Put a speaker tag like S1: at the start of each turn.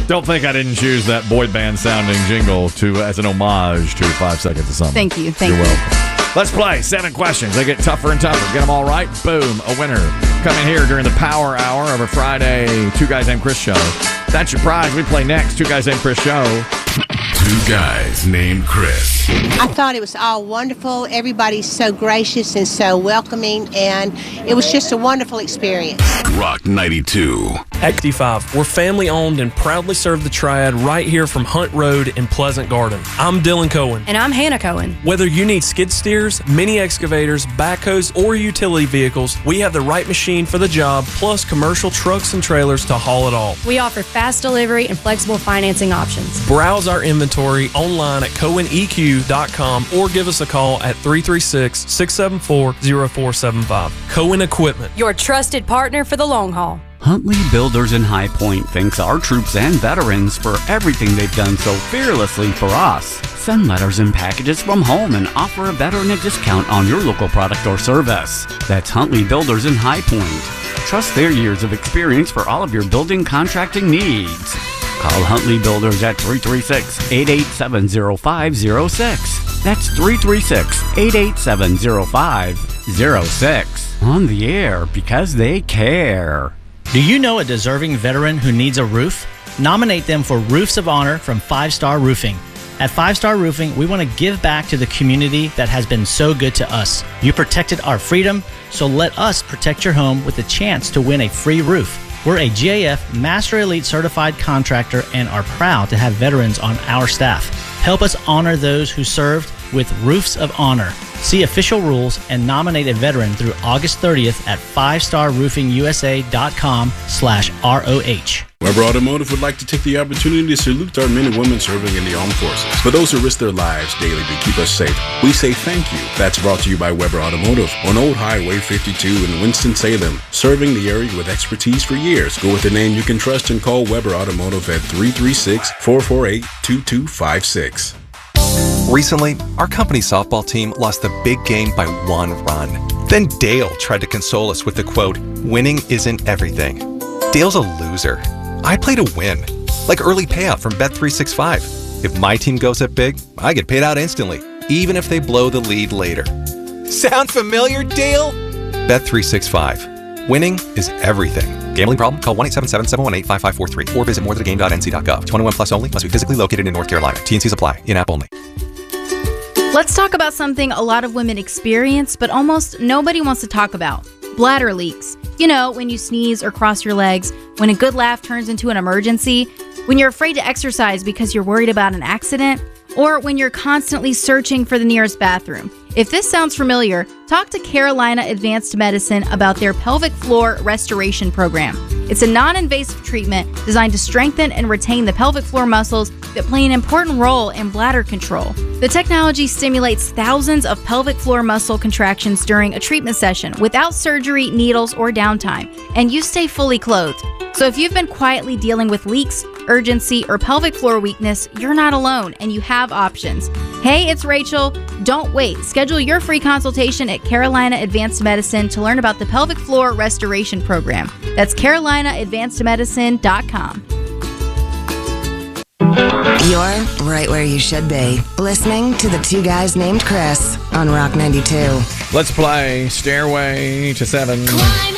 S1: Don't think I didn't choose that boy band sounding jingle as an homage to 5 Seconds of Summer.
S2: Thank you.
S1: You're welcome. Let's play 7 questions. They get tougher and tougher. Get them all right. Boom. A winner. Coming here during the power hour of a Friday Two Guys Named Chris show. That's your prize. We play next. Two Guys Named Chris show.
S3: Two Guys Named Chris.
S4: I thought it was all wonderful. Everybody's so gracious and so welcoming, and it was just a wonderful experience.
S3: Rock 92.
S5: XD5. We're family owned and proudly serve the Triad right here from Hunt Road in Pleasant Garden. I'm Dylan Cohen.
S2: And I'm Hannah Cohen.
S5: Whether you need skid steers, mini excavators, backhoes, or utility vehicles, we have the right machine for the job, plus commercial trucks and trailers to haul it all.
S2: We offer fast delivery and flexible financing options.
S5: Browse our inventory online at CohenEQ.com or give us a call at 336-674-0475. Cohen Equipment.
S2: Your trusted partner for the long haul.
S6: Huntley Builders in High Point thanks our troops and veterans for everything they've done so fearlessly for us. Send letters and packages from home and offer a veteran a discount on your local product or service. That's Huntley Builders in High Point. Trust their years of experience for all of your building contracting needs. Call Huntley Builders at 336-887-0506. That's 336-887-0506. On the air because they care.
S7: Do you know a deserving veteran who needs a roof? Nominate them for Roofs of Honor from 5 Star Roofing. At 5 Star Roofing, we want to give back to the community that has been so good to us. You protected our freedom, so let us protect your home with a chance to win a free roof. We're a GAF Master Elite certified contractor and are proud to have veterans on our staff. Help us honor those who served with Roofs of Honor. See official rules and nominate a veteran through August 30th at 5starroofingusa.com/ROH.
S8: Weber Automotive would like to take the opportunity to salute our men and women serving in the armed forces. For those who risk their lives daily to keep us safe, we say thank you. That's brought to you by Weber Automotive on Old Highway 52 in Winston-Salem. Serving the area with expertise for years. Go with a name you can trust and call Weber Automotive at 336-448-2256.
S9: Recently, our company's softball team lost the big game by 1 run. Then Dale tried to console us with the quote, "Winning isn't everything." Dale's a loser. I play to win, like early payout from Bet365. If my team goes up big, I get paid out instantly, even if they blow the lead later. Sound familiar, Dale? Bet365. Winning is everything. Gambling problem? Call 1-877-718-5543 or visit morethanagame.nc.gov. 21 plus only. Must be physically located in North Carolina. T&Cs apply. In-app only.
S2: Let's talk about something a lot of women experience, but almost nobody wants to talk about. Bladder leaks. You know, when you sneeze or cross your legs, when a good laugh turns into an emergency, when you're afraid to exercise because you're worried about an accident, or when you're constantly searching for the nearest bathroom. If this sounds familiar, talk to Carolina Advanced Medicine about their pelvic floor restoration program. It's a non-invasive treatment designed to strengthen and retain the pelvic floor muscles that play an important role in bladder control. The technology stimulates thousands of pelvic floor muscle contractions during a treatment session without surgery, needles, or downtime, and you stay fully clothed. So if you've been quietly dealing with leaks, urgency, or pelvic floor weakness, you're not alone and you have options. Hey, it's Rachel. Don't wait. Schedule your free consultation at Carolina Advanced Medicine to learn about the pelvic floor restoration program. That's CarolinaAdvancedMedicine.com.
S10: You're right where you should be, listening to the Two Guys Named Chris on Rock 92.
S1: Let's play Stairway to 7.